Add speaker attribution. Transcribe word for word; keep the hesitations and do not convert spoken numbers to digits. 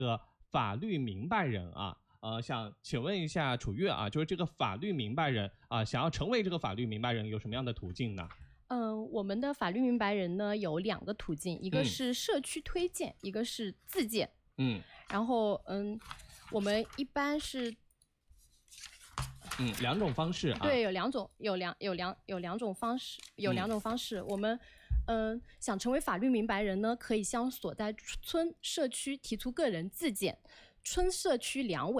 Speaker 1: 个法律明白人啊。呃，想请问一下楚月啊，就是这个法律明白人啊，想要成为这个法律明白人有什么样的途径呢？
Speaker 2: 嗯，我们的法律明白人呢有两个途径，一个是社区推荐，嗯、一个是自荐。
Speaker 1: 嗯，
Speaker 2: 然后嗯，我们一般是
Speaker 1: 嗯两种方式啊。
Speaker 2: 对，有两种，有两有两有两种方式，有两种方式。嗯、我们嗯想成为法律明白人呢，可以向所在村社区提出个人自荐。村社区两委